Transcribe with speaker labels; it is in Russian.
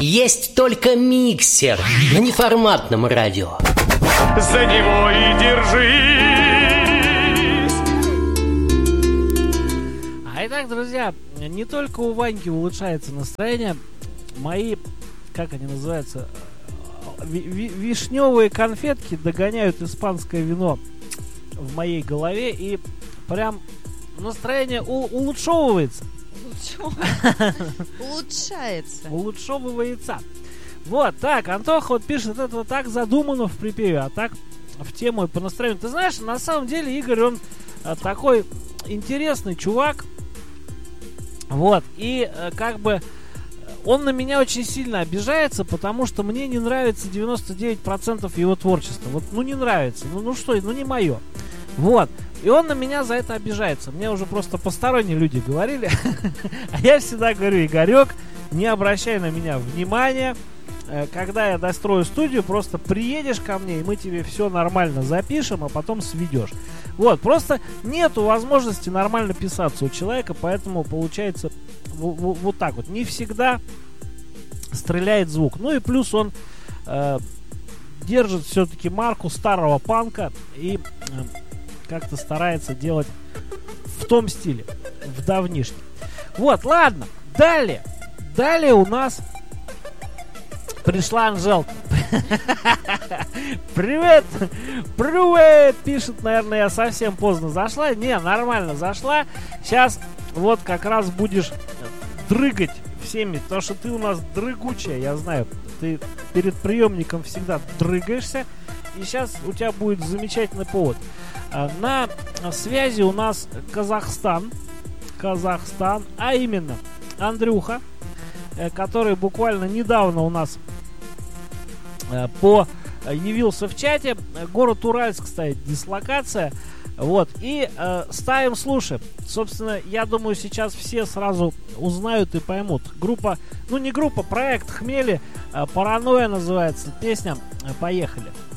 Speaker 1: Есть только миксер на неформатном радио.
Speaker 2: За него и держись.
Speaker 3: Итак, друзья, не только у Ваньки улучшается настроение, мои, как они называются, вишневые конфетки догоняют испанское вино в моей голове, и прям настроение улучшовывается. Улучшовывается. Вот, так, Антоха вот пишет, это так задумано в припеве, а так в тему и по настроению. Ты знаешь, на самом деле Игорь, он такой интересный чувак. Вот, и как бы он на меня очень сильно обижается, потому что мне не нравится 99% его творчества. Вот, не нравится, не мое. Вот, и он на меня за это обижается. Мне уже просто посторонние люди говорили. А я всегда говорю: Игорек, не обращай на меня внимания. Когда я дострою студию, просто приедешь ко мне, и мы тебе все нормально запишем, а потом сведешь. Вот, просто нету возможности нормально писаться у человека, поэтому получается вот так вот. Не всегда стреляет звук. Ну и плюс он держит все-таки марку старого панка и как-то старается делать в том стиле, в давнишнем. Вот, ладно, далее у нас пришла Анжелка. Привет! Привет! Пишет, наверное, я совсем поздно зашла. Не, нормально зашла. Сейчас вот как раз будешь дрыгать всеми, потому что ты у нас дрыгучая, я знаю. Ты перед приемником всегда дрыгаешься. И сейчас у тебя будет замечательный повод. На связи у нас Казахстан, а именно Андрюха, который буквально недавно у нас явился в чате. Город Уральск стоит, дислокация. Вот, и ставим, слушаем. Собственно, я думаю, сейчас все сразу узнают и поймут. Группа, проект Хмели, Паранойя называется песня. Поехали.